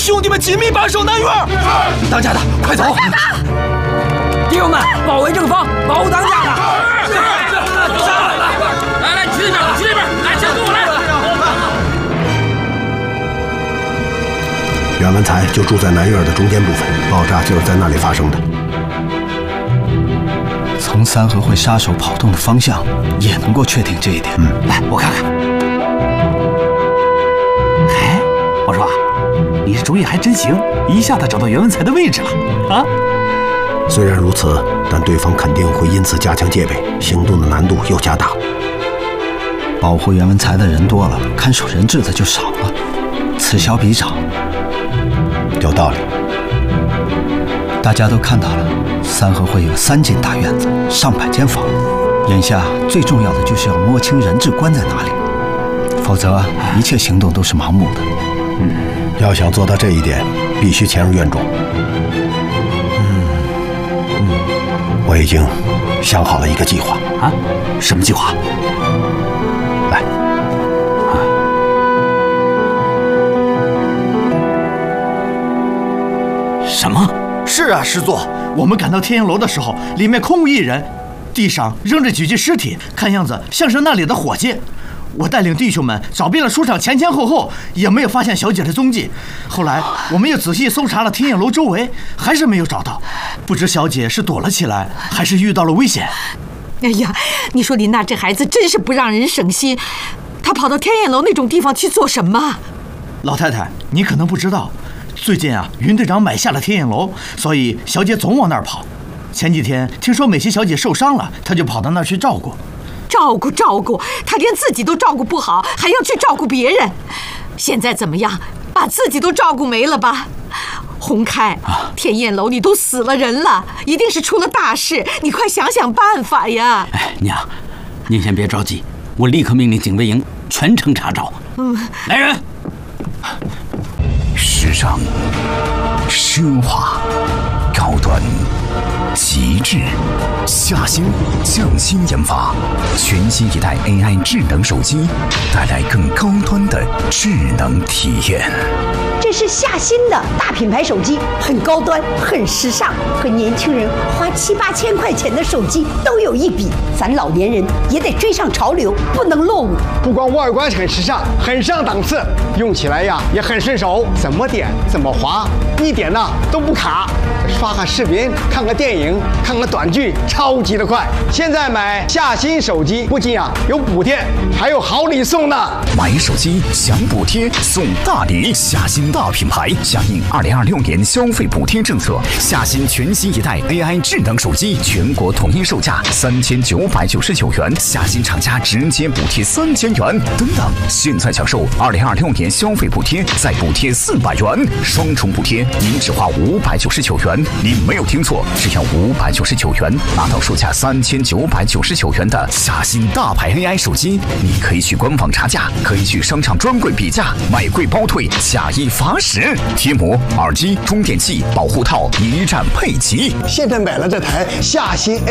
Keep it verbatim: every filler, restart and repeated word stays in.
兄弟们紧密把守南院。当家的，快走！ 弟兄们，包围正方，保护当家的。 是是是，来来来来，去那边，去那边，来，先跟我来。 袁文才就住在南院的中间部分，爆炸就是在那里发生的。 从三合会杀手跑动的方向也能够确定这一点。 嗯，来，我看看。哎，我说，你这主意还真行，一下子找到袁文才的位置了啊！ 虽然如此，但对方肯定会因此加强戒备，行动的难度又加大。 保护袁文才的人多了，看守人质的就少了，此消彼长。 有道理。 大家都看到了，三合会有三间大院子，上百间房。眼下最重要的就是要摸清人质关在哪里，否则一切行动都是盲目的。 嗯，要想做到这一点，必须潜入院中。嗯嗯，我已经想好了一个计划。 啊？什么计划？来。什么？ 是啊，师座，我们赶到天鹰楼的时候，里面空无一人，地上扔着几具尸体，看样子像是那里的伙计。我带领弟兄们找遍了书场前前后后，也没有发现小姐的踪迹。后来我们又仔细搜查了天鹰楼周围，还是没有找到。不知小姐是躲了起来，还是遇到了危险。 哎呀，你说林娜这孩子真是不让人省心，她跑到天鹰楼那种地方去做什么？ 老太太，你可能不知道。最近啊，云队长买下了天影楼，所以小姐总往那儿跑。前几天听说美琪小姐受伤了，她就跑到那儿去照顾。 照顾照顾，她连自己都照顾不好，还要去照顾别人。现在怎么样？把自己都照顾没了吧？洪开，天燕楼里都死了人了，一定是出了大事，你快想想办法呀！ 哎，娘，您先别着急，我立刻命令警卫营全程查找。嗯，来人。 时尚、奢华、高端、极致，夏新匠心研发全新一代 A I 智能手机，带来更高端的智能体验。 这是夏新的大品牌手机，很高端，很时尚，和年轻人花七八千块钱的手机都有一比。咱老年人也得追上潮流，不能落伍。 不光外观很时尚，很上档次，用起来呀也很顺手，怎么点怎么滑，一点呢都不卡。刷个视频，看个电影，看个短剧，超级的快。现在买夏新手机，不仅啊有补贴，还有好礼送呢。 买手机享补贴送大礼，夏新大品牌响应二零二六年消费补贴政策，夏新全新一代 A I 智能手机全国统一售价三千九百九十九元，夏新厂家直接补贴三千元。等等，现在享受二零二六年消费补贴，再补贴四百元，双重补贴，您只花五百九十九元。您没有听错，只要五百九十九元，拿到售价三千九百九十九元的夏新大牌 A I 手机。你可以去官网查价，可以去商场专柜比价，买贵包退，假一罚十。贴膜、耳机、充电器、保护套一站配齐。 现在买了这台夏新